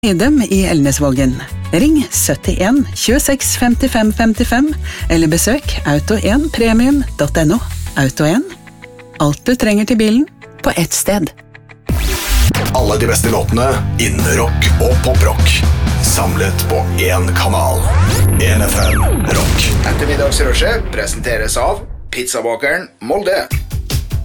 Idem i Elnesvågen. Ring 71 26 55 55 eller besøk auto1premium.no. Auto1. Alt du trenger til bilen på ett sted. Alle de beste låtene innen rock og poprock. Samlet på én kanal. NFM Rock. Ettermiddagsrushet presenteres av Pizzabakeren Molde.